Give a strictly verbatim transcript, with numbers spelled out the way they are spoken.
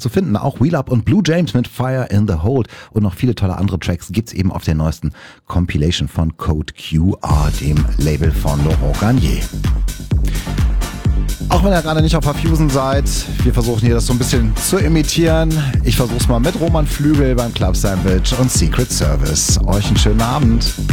zu finden. Auch Wheel Up und Blue James mit Fire in the Hold und noch viele tolle andere Tracks gibt's eben auf der neuesten Compilation von Code Q R, dem Label von Laurent Garnier. Auch wenn ihr gerade nicht auf Fusion seid, wir versuchen hier das so ein bisschen zu imitieren. Ich versuch's mal mit Roman Flügel beim Club Sandwich und Secret Service. Euch einen schönen Abend.